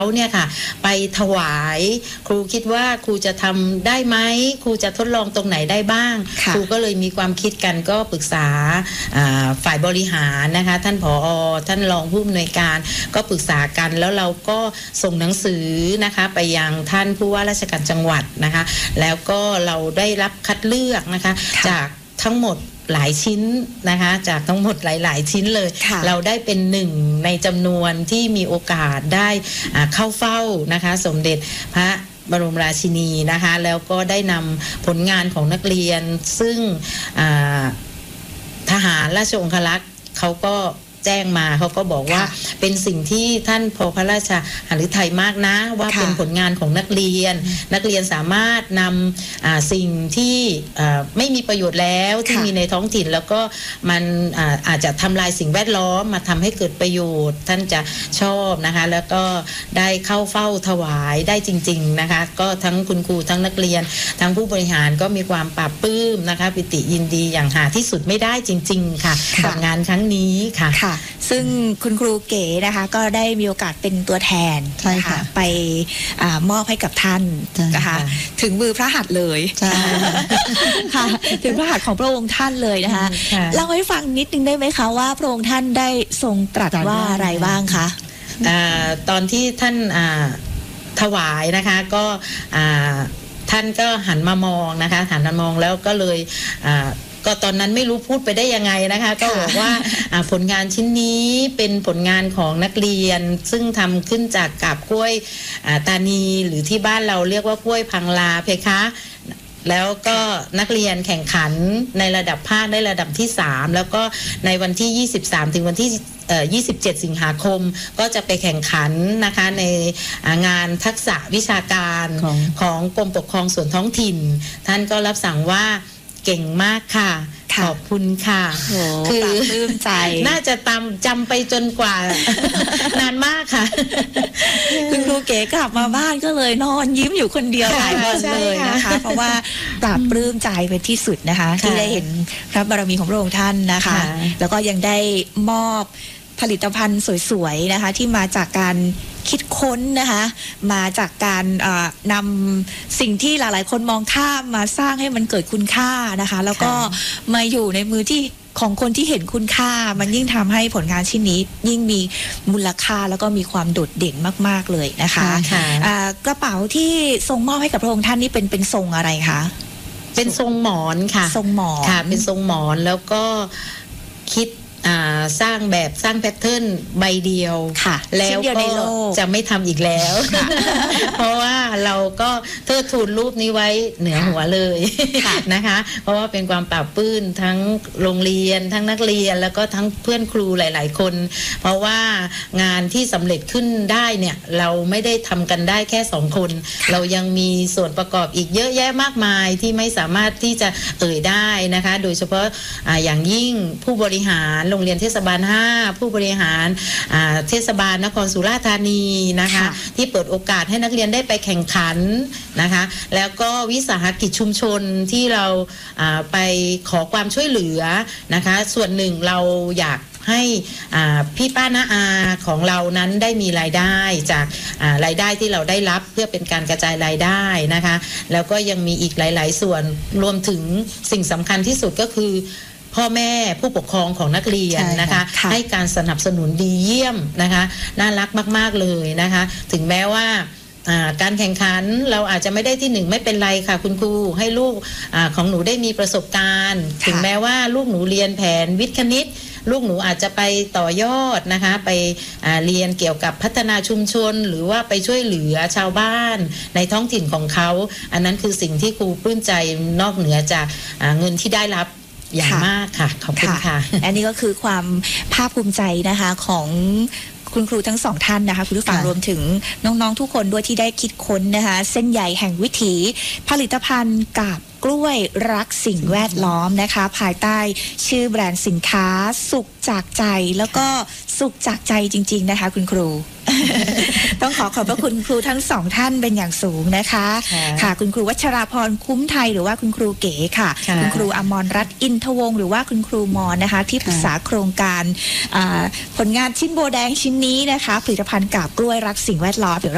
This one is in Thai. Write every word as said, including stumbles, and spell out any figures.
เขาเนี่ยค่ะไปถวายครูคิดว่าครูจะทำได้ไหมครูจะทดลองตรงไหนได้บ้างครูก็เลยมีความคิดกันก็ปรึกษาฝ่ายบริหารนะคะท่านผอ.ท่านรองผู้อำนวยการก็ปรึกษากันแล้วเราก็ส่งหนังสือนะคะไปยังท่านผู้ว่าราชการจังหวัดนะคะแล้วก็เราได้รับคัดเลือกนะคะจากทั้งหมดหลายชิ้นนะคะจากทั้งหมดหลายๆชิ้นเลยเราได้เป็นหนึ่งในจำนวนที่มีโอกาสได้เข้าเฝ้านะคะสมเด็จพระบรมราชินีนะคะแล้วก็ได้นำผลงานของนักเรียนซึ่งทหารราชองครักษ์เขาก็แจ้งมาเขาก็บอกว่าเป็นสิ่งที่ท่านพอพระราชหฤทัยมากนะว่าเป็นผลงานของนักเรียนนักเรียนสามารถนำสิ่งที่ไม่มีประโยชน์แล้วที่มีในท้องถิ่นแล้วก็มันอาจจะทำลายสิ่งแวดล้อมมาทำให้เกิดประโยชน์ท่านจะชอบนะคะแล้วก็ได้เข้าเฝ้าถวายได้จริงๆนะคะก็ทั้งคุณครูทั้งนักเรียนทั้งผู้บริหารก็มีความปลาบปลื้มนะคะปิติยินดีอย่างหาที่สุดไม่ได้จริงๆค่ะกับงานครั้งนี้ค่ะซึ่งคุณครูเก๋นะคะก็ได้มีโอกาสเป็นตัวแทนนะคะไปอมอบให้กับท่านนะคะถึงมือพระหัตถ์เลยค่ะถึงพระหัตถ์ของพระองค์ท่านเลยนะคะเล่าให้ฟังนิดนึงได้ไหมคะว่าพระองค์ท่านได้ทรงตรัสว่าอะไรบ้างคะตอนที่ท่านถวายนะคะก็ท่านก็หันมามองนะคะหันมามองแล้วก็เลยก็ตอนนั้นไม่รู้พูดไปได้ยังไงนะคะก็บอกว่าผลงานชิ้นนี้เป็นผลงานของนักเรียนซึ่งทำขึ้นจากกาบกล้วยตานีหรือที่บ้านเราเรียกว่ากล้วยพังลาเพคะแล้วก็นักเรียนแข่งขันในระดับภาคได้ระดับที่สามแล้วก็ในวันที่ยี่สิบสามถึงวันที่ยี่สิบเจ็ดสิงหาคมก็จะไปแข่งขันนะคะในงานทักษะวิชาการของ, ของกรมปกครองส่วนท้องถิ่นท่านก็รับสั่งว่าเก่งมากค่ะขอบคุณค่ะคือปลื้มใจน่าจะจำจำไปจนกว่านานมากค่ะคุณครูเก๋กลับมาบ้านก็เลยนอนยิ้มอยู่คนเดียวหลายวันเลยนะคะเพราะว่าปราบปลื้มใจเป็นที่สุดนะคะที่ได้เห็นพระบารมีของพระองค์ท่านนะคะแล้วก็ยังได้มอบผลิตภัณฑ์สวยๆนะคะที่มาจากการคิดค้นนะคะมาจากการนำสิ่งที่หลายๆคนมองข้ามมาสร้างให้มันเกิดคุณค่านะคะแล้วก็มาอยู่ในมือที่ของคนที่เห็นคุณค่ามันยิ่งทำให้ผลงานชิ้นนี้ยิ่งมีมูลค่าแล้วก็มีความโดดเด่นมากๆเลยนะคะกระเป๋าที่ทรงมอบให้กับพระองค์ท่านนี่เป็นเป็นทรงอะไรคะเป็นทรงหมอนค่ะทรงหมอนค่ะเป็นทรงหมอนแล้วก็คิดสร้างแบบสร้างแพทเทิร์นใบเดียวแล้วก็จะไม่ทำอีกแล้วเพราะว่าเราก็เทิดทูนรูปนี้ไว้เหนือหัวเลยนะคะเพราะว่าเป็นความปราบปลื้มทั้งโรงเรียนทั้งนักเรียนแล้วก็ทั้งเพื่อนครูหลายๆคนเพราะว่างานที่สำเร็จขึ้นได้เนี่ยเราไม่ได้ทำกันได้แค่สองคนเรายังมีส่วนประกอบอีกเยอะแยะมากมายที่ไม่สามารถที่จะเอ่ยได้นะคะโดยเฉพาะ อ, อย่างยิ่งผู้บริหารโรงเรียนเทศบาลห้าผู้บริหารเทศบาลนครสุราษฎร์ธานีนะคะที่เปิดโอกาสให้นักเรียนได้ไปแข่งขันนะคะแล้วก็วิสาหกิจชุมชนที่เราไปขอความช่วยเหลือนะคะส่วนหนึ่งเราอยากให้พี่ป้าน้าอาของเรานั้นได้มีรายได้จากรายได้ที่เราได้รับเพื่อเป็นการกระจายรายได้นะคะแล้วก็ยังมีอีกหลายๆส่วนรวมถึงสิ่งสำคัญที่สุดก็คือพ่อแม่ผู้ปกครองของนักเรียนนะคะให้การสนับสนุนดีเยี่ยมนะคะน่ารักมากๆเลยนะคะถึงแม้ว่าการแข่งขันเราอาจจะไม่ได้ที่หนึ่งไม่เป็นไรค่ะคุณครูให้ลูกของหนูได้มีประสบการณ์ถึงแม้ว่าลูกหนูเรียนแผนวิทย์คณิตลูกหนูอาจจะไปต่อยอดนะคะไปเรียนเกี่ยวกับพัฒนาชุมชนหรือว่าไปช่วยเหลือชาวบ้านในท้องถิ่นของเขาอันนั้นคือสิ่งที่ครูปลื้มใจนอกเหนือจากเงินที่ได้รับอย่างมากค่ะขอบคุณค่ะอันนี้ก็คือความภาคภูมิใจนะคะของคุณครูทั้งสองท่านนะคะคุณผู้ฟังรวมถึงน้องๆทุกคนด้วยที่ได้คิดค้นนะคะเส้นใยแห่งวิถีผลิตภัณฑ์กาบกล้วยรักสิ่งแวดล้อมนะคะภายใต้ชื่อแบรนด์สินค้าสุขจากใจแล้วก็สุขจากใจจริงๆนะคะคุณครู ต้องขอขอบพระคุณครูทั้งสองท่านเป็นอย่างสูงนะคะค่ะคุณครูวัชราพรคุ้มไทยหรือว่าคุณครูเก๋ค่ะคุณครูอมรรัตน์อินทวงศ์หรือว่าคุณครูมอนนะคะที่ปรึกษาโครงการผลงานชิ้นโบแดงชิ้นนี้นะคะผลิตภัณฑ์กาบกล้วยรักสิ่งแวดล้อม